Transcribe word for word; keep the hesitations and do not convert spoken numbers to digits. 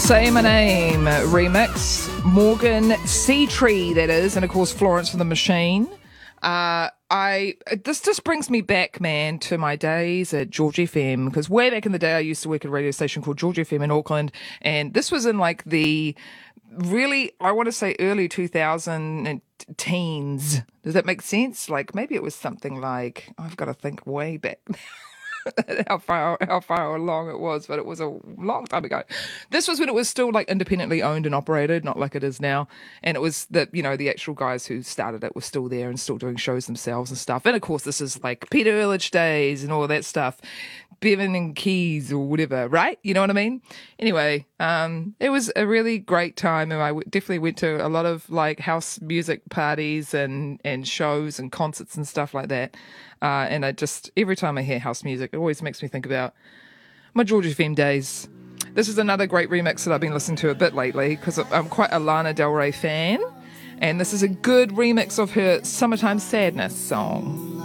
Say My Name remix. Morgan Seatree, that is, and of course Florence and the Machine. Uh, I this just brings me back, man, to my days at George F M, because way back in the day I used to work at a radio station called George F M in Auckland, and this was in like the really, I want to say early two thousand teens. Does that make sense? Like maybe it was something like, I've got to think way back. how far how far along it was, but it was a long time ago. This was when it was still like independently owned and operated, not like it is now. And it was that, you know, the actual guys who started it were still there and still doing shows themselves and stuff. And of course, this is like Peter Ehrlich days and all of that stuff, Bevan and Keys or whatever, right? You know what I mean? Anyway, um, it was a really great time, and I w- definitely went to a lot of like house music parties and and shows and concerts and stuff like that. Uh, and I just, every time I hear house music, it always makes me think about my George F M days. This is another great remix that I've been listening to a bit lately because I'm quite a Lana Del Rey fan. And this is a good remix of her Summertime Sadness song.